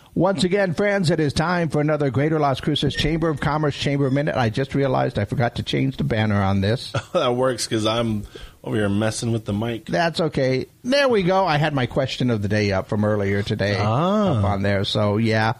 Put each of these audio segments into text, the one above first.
Once again, friends, it is time for another Greater Las Cruces Chamber of Commerce Chamber Minute. I just realized I forgot to change the banner on this. That works because I'm over here messing with the mic. That's okay. There we go. I had my question of the day up from earlier today up on there. So, yeah,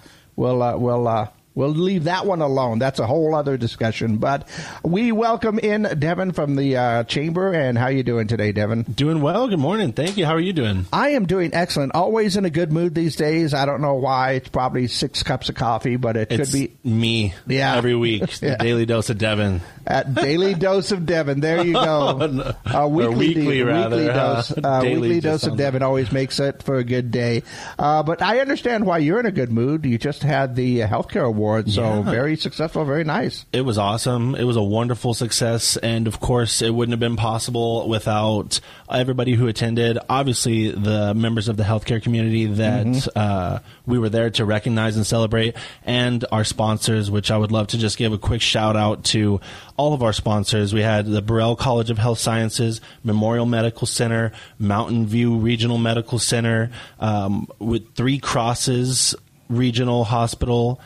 we'll leave that one alone. That's a whole other discussion. But we welcome in Devin from the Chamber. And how you doing today, Devin? Doing well. Good morning. Thank you. How are you doing? I am doing excellent. Always in a good mood these days. I don't know why. It's probably 6 cups of coffee, but it's could be me every week. The Daily Dose of Devin. At Daily Dose of Devin. There you go. Weekly dose. Weekly dose of Devin always makes it for a good day. But I understand why you're in a good mood. You just had the Healthcare Award, so very successful, very nice. It was awesome. It was a wonderful success, and of course, it wouldn't have been possible without everybody who attended. Obviously, the members of the healthcare community that we were there to recognize and celebrate, and our sponsors, which I would love to just give a quick shout out to all of our sponsors. We had the Burrell College of Health Sciences, Memorial Medical Center, Mountain View Regional Medical Center, with Three Crosses Regional Hospital,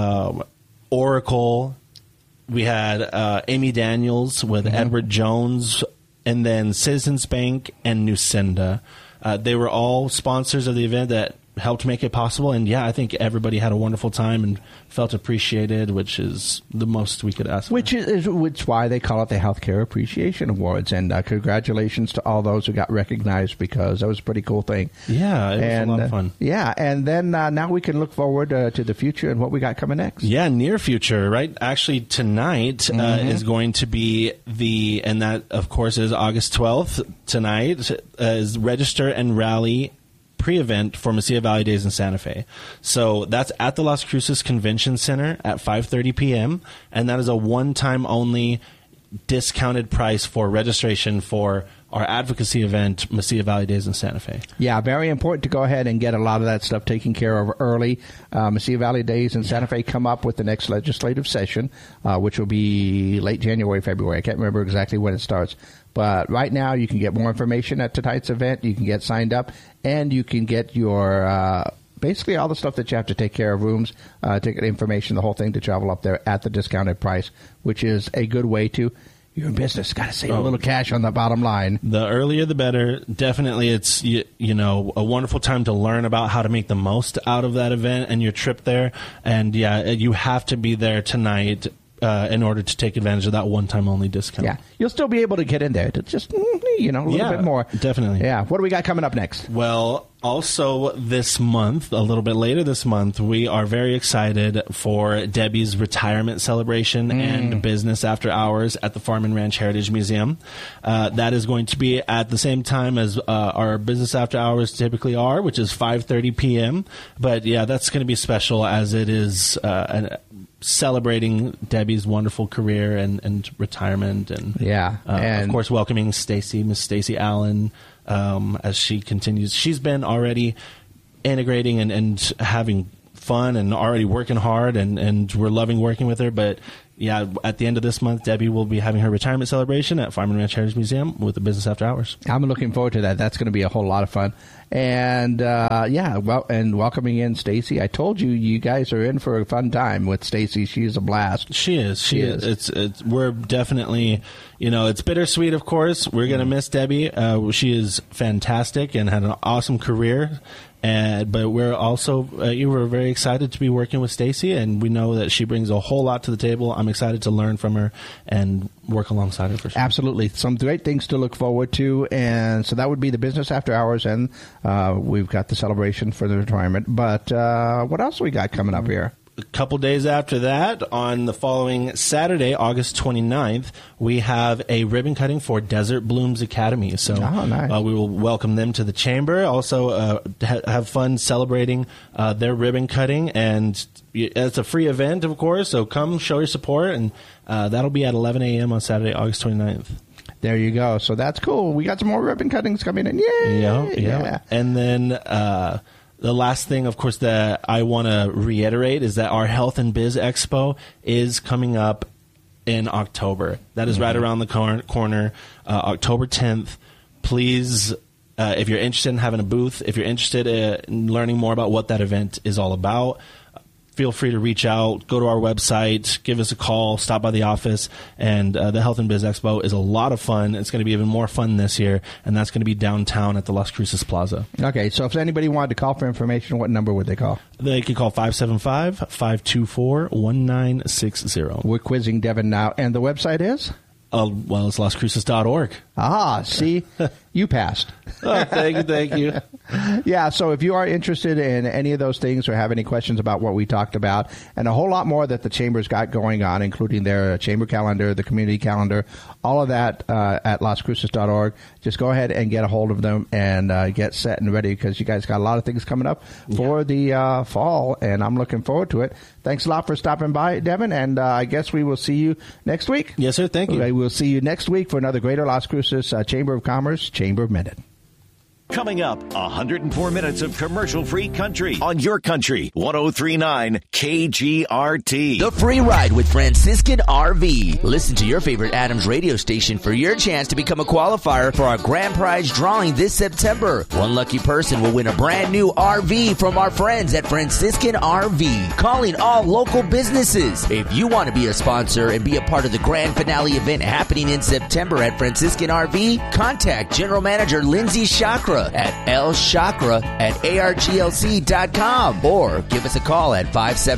Oracle. We had Amy Daniels with Edward Jones, and then Citizens Bank and Nucinda. They were all sponsors of the event that helped make it possible, and I think everybody had a wonderful time and felt appreciated, which is the most we could ask for. Which is why they call it the Healthcare Appreciation Awards, and congratulations to all those who got recognized, because that was a pretty cool thing. Yeah, it was a lot of fun. Yeah, and then now we can look forward to the future and what we got coming next. Yeah, near future, right? Actually, tonight is going to be and that, of course, is August 12th. Tonight is Register and Rally pre-event for Mesilla Valley Days in Santa Fe. So that's at the Las Cruces Convention Center at 5:30 p.m., and that is a one-time only discounted price for registration for our advocacy event, Mesilla Valley Days in Santa Fe. Yeah, very important to go ahead and get a lot of that stuff taken care of early. Mesilla Valley Days in Santa Fe come up with the next legislative session, which will be late January, February. I can't remember exactly when it starts. But right now, you can get more information at tonight's event. You can get signed up, and you can get your basically all the stuff that you have to take care of, rooms, ticket information, the whole thing to travel up there at the discounted price, which is a good way to. You're in business, got to save a little cash on the bottom line. The earlier, the better. Definitely, it's a wonderful time to learn about how to make the most out of that event and your trip there. And you have to be there tonight in order to take advantage of that one-time only discount. Yeah, you'll still be able to get in there. Just, a little bit more. Definitely. Yeah. What do we got coming up next? Well, also this month, a little bit later this month, we are very excited for Debbie's retirement celebration and business after hours at the Farm and Ranch Heritage Museum. That is going to be at the same time as our business after hours typically are, which is 5:30 p.m. But that's going to be special as it is celebrating Debbie's wonderful career and retirement, and of course welcoming Miss Stacy Allen, as she continues. She's been already integrating and having fun and already working hard, and we're loving working with her. But at the end of this month, Debbie will be having her retirement celebration at Farm and Ranch Heritage Museum with the business after hours. I'm looking forward to that. That's going to be a whole lot of fun. And and welcoming in Stacy. I told you guys are in for a fun time with Stacy. She's a blast. She is. She is. We're definitely, it's bittersweet. Of course, we're going to miss Debbie. She is fantastic and had an awesome career. But we're also we're very excited to be working with Stacy, and we know that she brings a whole lot to the table. I'm excited to learn from her and work alongside her for sure. Absolutely. Some great things to look forward to. And so that would be the business after hours, and we've got the celebration for the retirement. But what else we got coming up here? A couple days after that, on the following Saturday, August 29th, we have a ribbon cutting for Desert Blooms Academy. So nice. We will welcome them to the chamber. Also, have fun celebrating their ribbon cutting. And it's a free event, of course, so come show your support. And that'll be at 11 a.m. on Saturday, August 29th. There you go. So that's cool. We got some more ribbon cuttings coming in. Yay! Yeah. And then the last thing, of course, that I want to reiterate is that our Health and Biz Expo is coming up in October. That is right around the corner, October 10th. Please If you're interested in having a booth, if you're interested in learning more about what that event is all about, feel free to reach out, go to our website, give us a call, stop by the office. And the Health and Biz Expo is a lot of fun. It's going to be even more fun this year, and that's going to be downtown at the Las Cruces Plaza. Okay, so if anybody wanted to call for information, what number would they call? They can call 575-524-1960. We're quizzing Devin now, and the website is? Well, it's lascruces.org. Ah, see, you passed. Oh, thank you. Yeah, so if you are interested in any of those things or have any questions about what we talked about, and a whole lot more that the Chamber's got going on, including their Chamber calendar, the community calendar, all of that at lascruces.org, just go ahead and get a hold of them and get set and ready, because you guys got a lot of things coming up for the fall, and I'm looking forward to it. Thanks a lot for stopping by, Devin, and I guess we will see you next week. Yes, sir. Thank you. Okay, we'll see you next week for another Greater Las Cruces Chamber of Commerce Chamber Minute. Coming up, 104 minutes of commercial-free country on your country, 103.9 KGRT. The Free Ride with Franciscan RV. Listen to your favorite Adams radio station for your chance to become a qualifier for our grand prize drawing this September. One lucky person will win a brand new RV from our friends at Franciscan RV. Calling all local businesses. If you want to be a sponsor and be a part of the grand finale event happening in September at Franciscan RV, contact General Manager Lindsay Chakra at lchakra@arglc.com or give us a call at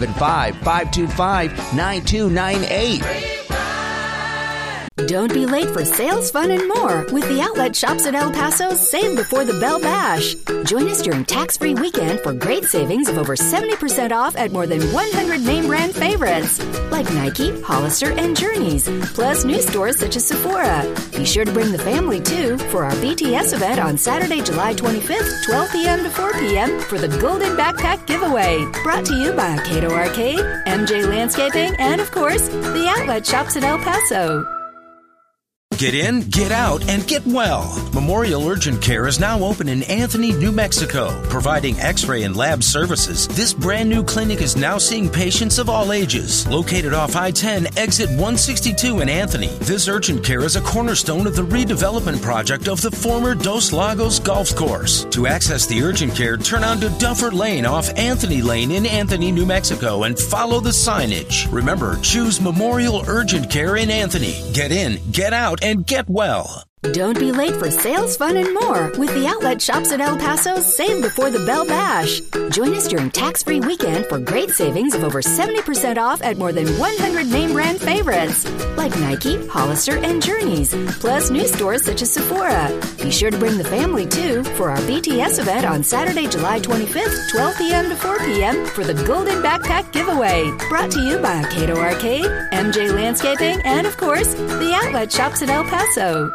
575-525-9298. Don't be late for sales, fun, and more with the Outlet Shops at El Paso's Save Before the Bell Bash. Join us during tax-free weekend for great savings of over 70% off at more than 100 name brand favorites like Nike, Hollister, and Journeys, plus new stores such as Sephora. Be sure to bring the family, too, for our BTS event on Saturday, July 25th, 12 p.m. to 4 p.m. for the Golden Backpack Giveaway. Brought to you by Cato Arcade, MJ Landscaping, and, of course, the Outlet Shops at El Paso. Get in, get out, and get well. Memorial Urgent Care is now open in Anthony, New Mexico, providing x-ray and lab services. This brand new clinic is now seeing patients of all ages. Located off I-10, exit 162 in Anthony, this urgent care is a cornerstone of the redevelopment project of the former Dos Lagos Golf Course. To access the urgent care, turn onto Duffer Lane off Anthony Lane in Anthony, New Mexico, and follow the signage. Remember, choose Memorial Urgent Care in Anthony. Get in, get out, and get well. Don't be late for sales, fun, and more with the Outlet Shops at El Paso's Save Before the Bell Bash. Join us during tax-free weekend for great savings of over 70% off at more than 100 name brand favorites like Nike, Hollister, and Journeys, plus new stores such as Sephora. Be sure to bring the family, too, for our BTS event on Saturday, July 25th, 12 p.m. to 4 p.m. for the Golden Backpack Giveaway. Brought to you by Cato Arcade, MJ Landscaping, and, of course, the Outlet Shops at El Paso.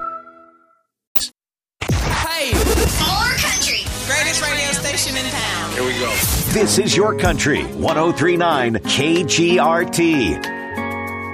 More country. Greatest radio station in town. Here we go. This is your country, 103.9 KGRT.